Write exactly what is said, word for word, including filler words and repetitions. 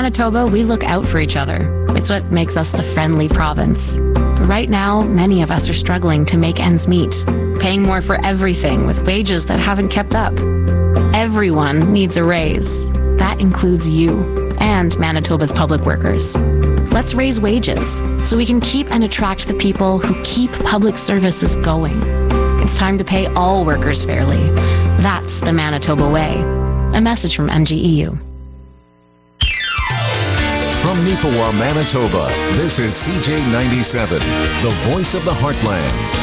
Manitoba, we look out for each other. It's what makes us the friendly province. But right now, many of us are struggling to make ends meet, paying more for everything with wages that haven't kept up. Everyone needs a raise. That includes you and Manitoba's public workers. Let's raise wages so we can keep and attract the people who keep public services going. It's time to pay all workers fairly. That's the Manitoba way. A message from M G E U. From Neepawa, Manitoba, this is C J ninety-seven, the voice of the heartland.